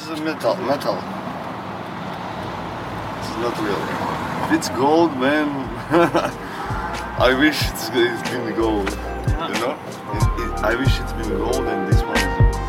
is metal. Metal. It's not real. If it's gold, man, I wish it can be gold.